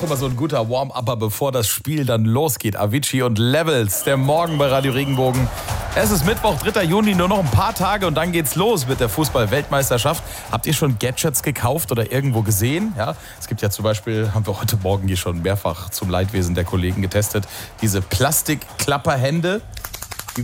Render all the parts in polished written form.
auch immer so ein guter Warm-Upper, bevor das Spiel dann losgeht. Avicii und Levels, der Morgen bei Radio Regenbogen. Es ist Mittwoch, 3. Juni, nur noch ein paar Tage und dann geht's los mit der Fußball-Weltmeisterschaft. Habt ihr schon Gadgets gekauft oder irgendwo gesehen? Ja, es gibt ja zum Beispiel, haben wir heute Morgen hier schon mehrfach zum Leidwesen der Kollegen getestet, diese Plastikklapperhände. Die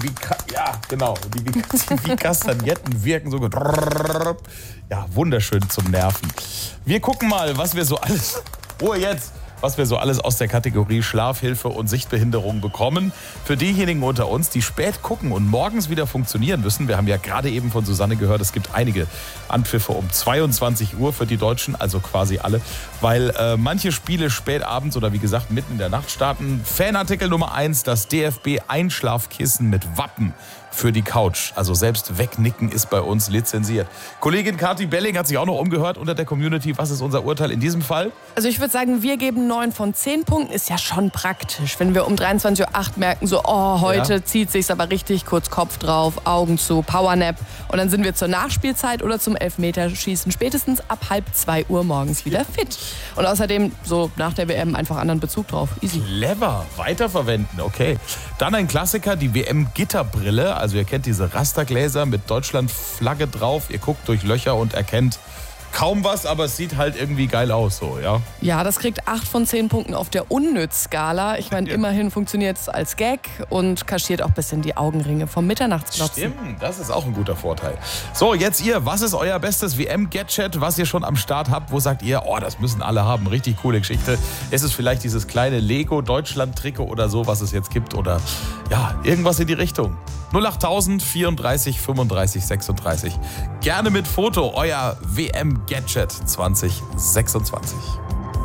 wie Kastagnetten wirken so gut. Ja, wunderschön zum Nerven. Wir gucken mal, was wir so alles... Ruhe jetzt! Was wir so alles aus der Kategorie Schlafhilfe und Sichtbehinderung bekommen. Für diejenigen unter uns, die spät gucken und morgens wieder funktionieren müssen. Wir haben ja gerade eben von Susanne gehört, es gibt einige Anpfiffe um 22 Uhr für die Deutschen, also quasi alle, weil manche Spiele spät abends oder wie gesagt mitten in der Nacht starten. Fanartikel Nummer 1, das DFB-Einschlafkissen mit Wappen für die Couch. Also selbst wegnicken ist bei uns lizenziert. Kollegin Kathi Belling hat sich auch noch umgehört unter der Community. Was ist unser Urteil in diesem Fall? Also ich würde sagen, wir geben 9 von 10 Punkten. Ist ja schon praktisch, wenn wir um 23.08 Uhr merken, so, heute zieht sich's aber richtig, kurz Kopf drauf, Augen zu, Powernap. Und dann sind wir zur Nachspielzeit oder zum Elfmeterschießen spätestens ab 1:30 Uhr morgens wieder fit. Und außerdem so nach der WM einfach anderen Bezug drauf. Easy. Clever. Weiterverwenden, okay. Dann ein Klassiker, die WM-Gitterbrille. Also ihr kennt diese Rastergläser mit Deutschland-Flagge drauf. Ihr guckt durch Löcher und erkennt kaum was, aber es sieht halt irgendwie geil aus, so, ja? Ja, das kriegt 8 von 10 Punkten auf der Unnütz-Skala. Ich meine, immerhin funktioniert es als Gag und kaschiert auch ein bisschen die Augenringe vom Mitternachtsglotzen. Stimmt, das ist auch ein guter Vorteil. So, jetzt ihr, was ist euer bestes WM-Gadget, was ihr schon am Start habt? Wo sagt ihr, das müssen alle haben, richtig coole Geschichte. Ist es vielleicht dieses kleine Lego-Deutschland-Trikot oder so, was es jetzt gibt? Oder ja, irgendwas in die Richtung. 08000 34 35 36. Gerne mit Foto, euer WM-Gadget 2026.